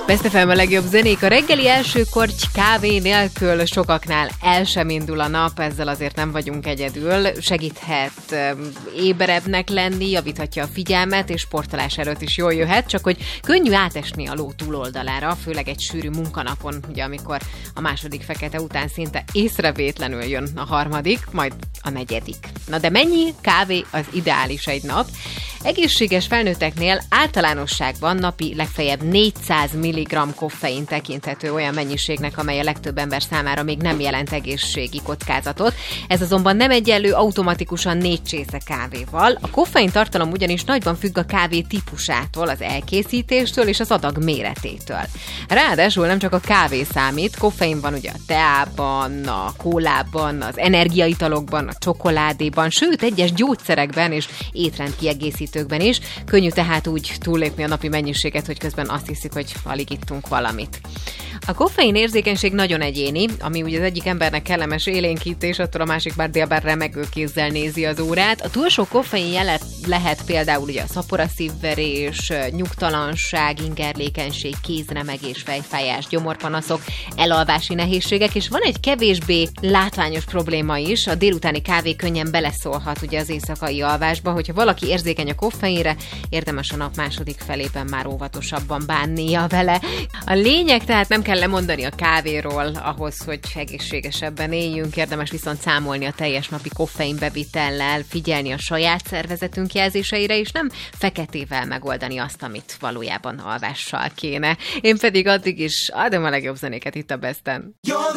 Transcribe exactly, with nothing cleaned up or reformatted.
Best ef em a legjobb zenék. A reggeli első korty kávé nélkül sokaknál el sem indul a nap, ezzel azért nem vagyunk egyedül. Segíthet éberebbnek lenni, javíthatja a figyelmet, és sportolás előtt is jól jöhet, csak hogy könnyű átesni a ló túloldalára, főleg egy sűrű munkanapon, ugye amikor a második fekete után szinte észrevétlenül jön a harmadik, majd a negyedik. Na de mennyi kávé az ideális egy nap? Egészséges felnőtteknél általánosságban napi legfeljebb négyszáz milligramm koffein tekinthető olyan mennyiségnek, amely a legtöbb ember számára még nem jelent egészségi kockázatot. Ez azonban nem egyenlő automatikusan négy csésze kávéval. A koffein tartalom ugyanis nagyban függ a kávé típusától, az elkészítéstől és az adag méretétől. Ráadásul nem csak a kávé számít, koffein van ugye a teában, a kólában, az energiaitalokban, a csokoládéban, sőt egyes gyógyszerekben és étrendkiegészítőkben is. Könnyű tehát úgy túllépni a napi mennyiséget, hogy közben azt hiszik, hogy alig ittunk valamit. A koffein érzékenység nagyon egyéni, ami ugye az egyik embernek kellemes élénkítés, attól a másik már délben remegő kézzel nézi az órát. A túl sok koffein jelet lehet például ugye a szapora szívverés, nyugtalanság, ingerlékenység, kézremegés, fejfájás, gyomorpanaszok, elalvási nehézségek, és van egy kevésbé látványos probléma is, a délutáni kávé könnyen beleszólhat ugye az éjszakai alvásba, hogyha valaki érzékeny a koffeinre, érdemes a nap második felében már óvatosabban bánnia vele. A lényeg tehát nem kell lemondani a kávéról ahhoz, hogy egészségesebben éljünk, érdemes viszont számolni a teljes napi koffein bevitellel, figyelni a saját szervezetünk jelzéseire, és nem feketével megoldani azt, amit valójában alvással kéne. Én pedig addig is adom a legjobb zenéket itt a Besten.